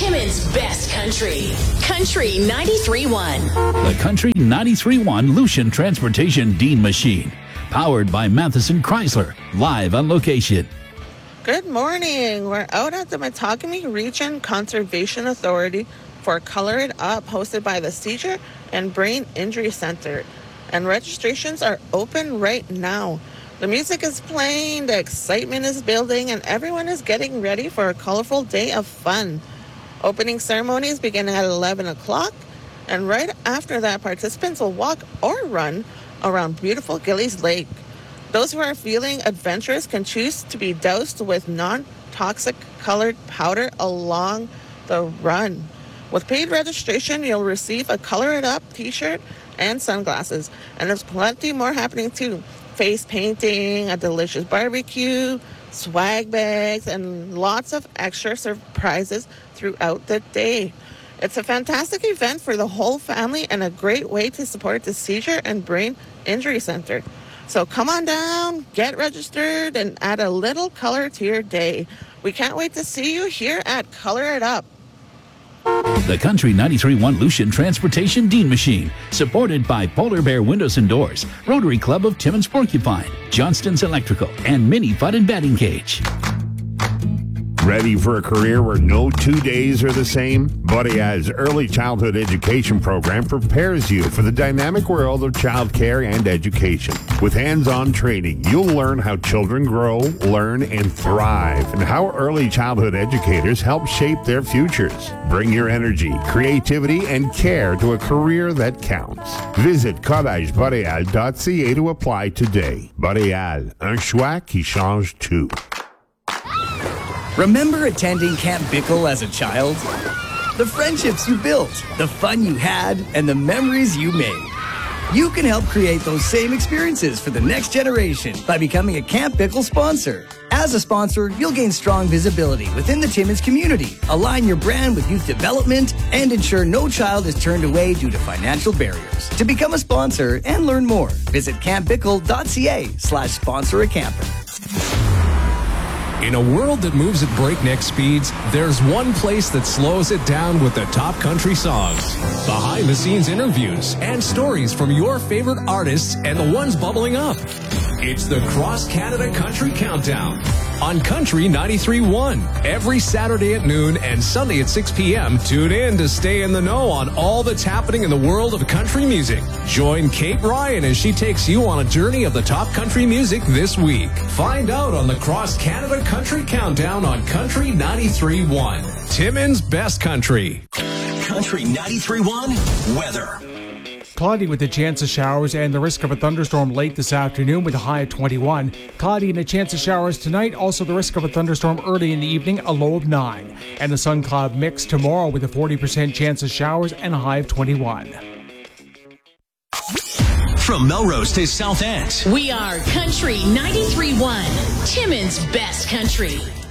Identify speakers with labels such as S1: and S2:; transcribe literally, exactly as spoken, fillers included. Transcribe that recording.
S1: Timmins' best country. Country ninety-three point one.
S2: The Country ninety-three point one Lucian Transportation Dean Machine. Powered by Matheson Chrysler. Live on location.
S3: Good morning. We're out at the Matagami Region Conservation Authority for Color It Up, hosted by the Seizure and Brain Injury Center. And registrations are open right now. The music is playing, the excitement is building, and everyone is getting ready for a colorful day of fun. Opening ceremonies begin at eleven o'clock, and right after that, participants will walk or run around beautiful Gillies Lake. Those who are feeling adventurous can choose to be doused with non-toxic colored powder along the run. With paid registration, you'll receive a Color It Up t-shirt and sunglasses. And there's plenty more happening too. Face painting, a delicious barbecue, swag bags, and lots of extra surprises throughout the day. It's a fantastic event for the whole family and a great way to support the Seizure and Brain Injury Center. So come on down, get registered, and add a little color to your day. We can't wait to see you here at Color It Up.
S2: The Country ninety-three point one Lucian Transportation Dean Machine. Supported by Polar Bear Windows and Doors, Rotary Club of Timmins Porcupine, Johnston's Electrical, and Mini Button Batting Cage.
S4: Ready for a career where no two days are the same? Boreal's early childhood education program prepares you for the dynamic world of childcare and education. With hands-on training, you'll learn how children grow, learn, and thrive, and how early childhood educators help shape their futures. Bring your energy, creativity, and care to a career that counts. Visit college boreal dot c a to apply today. Boreal, un choix qui change tout.
S5: Remember attending Camp Bickle as a child? The friendships you built, the fun you had, and the memories you made. You can help create those same experiences for the next generation by becoming a Camp Bickle sponsor. As a sponsor, you'll gain strong visibility within the Timmins community, align your brand with youth development, and ensure no child is turned away due to financial barriers. To become a sponsor and learn more, visit camp bickle dot c a slash sponsor a camper.
S6: In a world that moves at breakneck speeds, there's one place that slows it down with the top country songs. Behind-the-scenes interviews and stories from your favorite artists and the ones bubbling up. It's the Cross Canada Country Countdown on Country ninety-three point one. Every Saturday at noon and Sunday at six p.m. Tune in to stay in the know on all that's happening in the world of country music. Join Kate Ryan as she takes you on a journey of the top country music this week. Find out on the Cross Canada Country Countdown on Country ninety-three point one. Timmins' best country.
S7: Country ninety-three point one weather.
S8: Cloudy with a chance of showers and the risk of a thunderstorm late this afternoon with a high of twenty-one. Cloudy and a chance of showers tonight. Also the risk of a thunderstorm early in the evening, a low of nine. And the sun cloud mix tomorrow with a forty percent chance of showers and a high of twenty-one.
S7: From Melrose to South End.
S1: We are Country ninety-three point one. Timmins' best country.